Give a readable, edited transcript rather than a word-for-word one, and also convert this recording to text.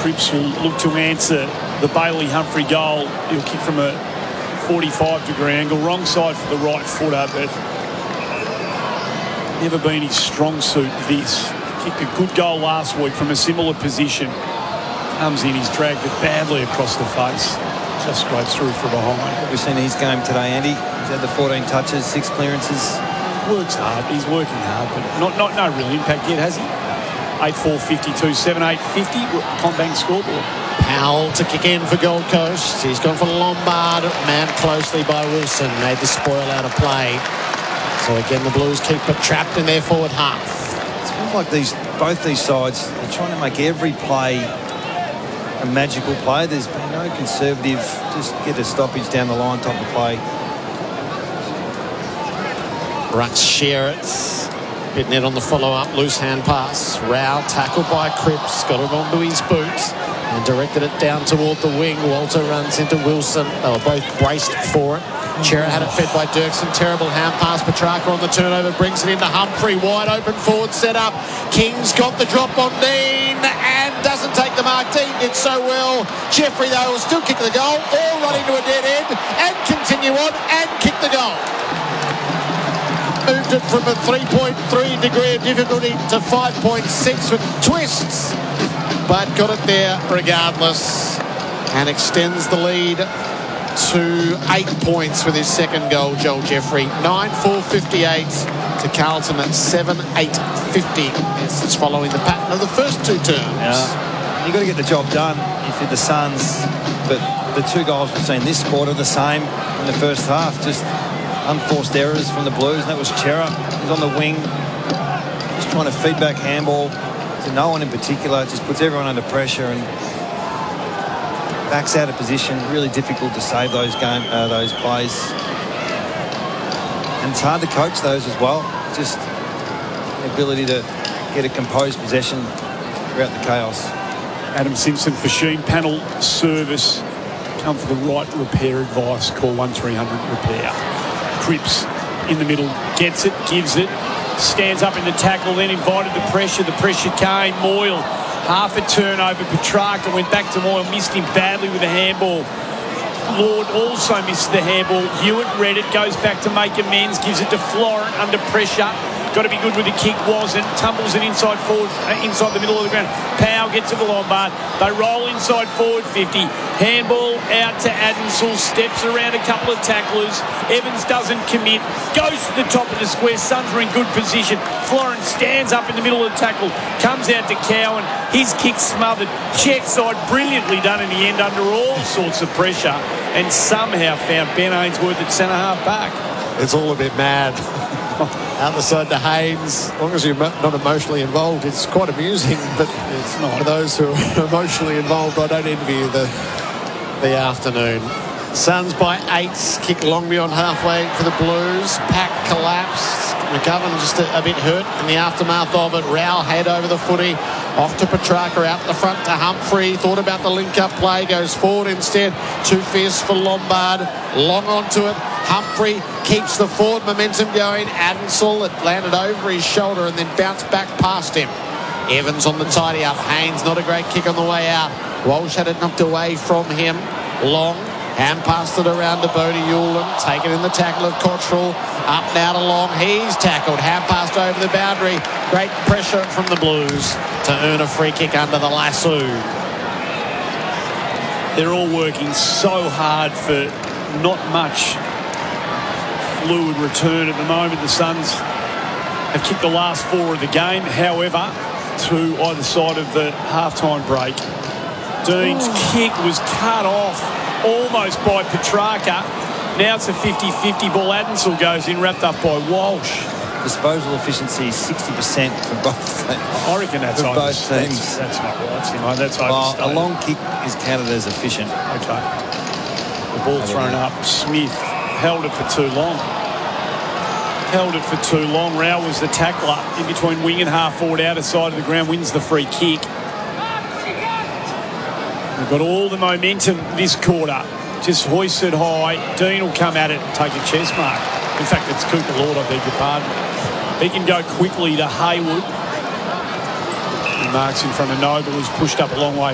Cripps will look to answer the Bailey Humphrey goal. He'll kick from a 45-degree angle. Wrong side for the right footer, but never been his strong suit, this. Kicked a good goal last week from a similar position. Comes in, he's dragged it badly across the face. Just scrapes through from behind. We've seen his game today, Andy. He's had the 14 touches, 6 clearances. Works hard. He's working hard, but no real impact yet, has he? 8-4, 52, 7-8, 50. Combank scoreboard. Powell to kick in for Gold Coast. He's gone for Lombard. Manned closely by Wilson. Made the spoil out of play. So again, the Blues keep it trapped in their forward half. It's feels like both these sides are trying to make every play a magical play. There's been no conservative, just get a stoppage down the line type of play. Rux Shearer. Hitting it on the follow-up, loose hand pass. Rao tackled by Cripps, got it onto his boots and directed it down toward the wing. Walter runs into Wilson. They were both braced for it. Chera had it fed by Dirksen. Terrible hand pass. Petrarca on the turnover, brings it into Humphrey. Wide open forward set up. King's got the drop on Dean and doesn't take the mark. Dean did so well. Jeffrey, though, will still kick the goal. All running to a dead end and continue on and kick the goal. Moved it from a 3.3 degree of difficulty to 5.6 with twists, but got it there regardless and extends the lead to 8 points with his second goal, Joel Jeffrey. 9-4-58 to Carlton at 7-8-50. It's following the pattern of the first two terms. Yeah. You've got to get the job done if you're the Suns, but the 2 goals we've seen this quarter the same in the first half. Just unforced errors from the Blues, and that was Chera. He's on the wing, just trying to feed back handball to no one in particular. Just puts everyone under pressure and backs out of position. Really difficult to save those plays. And it's hard to coach those as well. Just the ability to get a composed possession throughout the chaos. Adam Simpson for Sheen. Panel service. Come for the right repair advice. Call 1300-REPAIR. Cripps in the middle, gets it, gives it, stands up in the tackle, then invited the pressure. The pressure came. Moyle, half a turnover. Petrarca went back to Moyle, missed him badly with a handball. Lord also missed the handball. Hewitt read it, goes back to make amends, gives it to Florent under pressure. Got to be good with the kick, wasn't. Tumbles it inside forward, inside the middle of the ground. Powell gets to the Lombard. They roll inside forward 50. Handball out to Adensel. Steps around a couple of tacklers. Evans doesn't commit. Goes to the top of the square. Suns are in good position. Florence stands up in the middle of the tackle. Comes out to Cowan. His kick smothered. Check side brilliantly done in the end under all sorts of pressure. And somehow found Ben Ainsworth at centre-half back. It's all a bit mad. Out the side to Haynes. As long as you're not emotionally involved, it's quite amusing. But it's not. For those who are emotionally involved, I don't envy you the afternoon. Suns by 8. Kick long beyond halfway for the Blues. Pack collapsed. McGovern just a bit hurt in the aftermath of it. Rao head over the footy. Off to Petrarca, out the front to Humphrey. Thought about the link-up play. Goes forward instead. Too fierce for Lombard. Long onto it. Humphrey keeps the forward momentum going. Adensel, it landed over his shoulder and then bounced back past him. Evans on the tidy-up. Haynes, not a great kick on the way out. Walsh had it knocked away from him. Long. Hand passed it around to Bodie Hewland. Taken in the tackle of Cottrell. Up now to Long. He's tackled. Hand passed over the boundary. Great pressure from the Blues to earn a free kick under the lasso. They're all working so hard for not much fluid return at the moment. The Suns have kicked the last 4 of the game. However, to either side of the halftime break, Dean's kick was cut off almost by Petrarca. Now it's a 50-50 ball. Adensel goes in, wrapped up by Walsh. Disposal efficiency is 60% for both teams. I reckon that's for both teams. That's not right, Simo. That's overstated. A long kick is counted as efficient. Okay. The ball thrown up. Smith held it for too long. Rao was the tackler in between wing and half forward, outer side of the ground, wins the free kick. We've got all the momentum this quarter. Just hoisted high. Dean will come at it and take a chest mark. In fact, it's Cooper Lord, I beg your pardon. He can go quickly to Hayward. He marks in front of Noble, who's pushed up a long way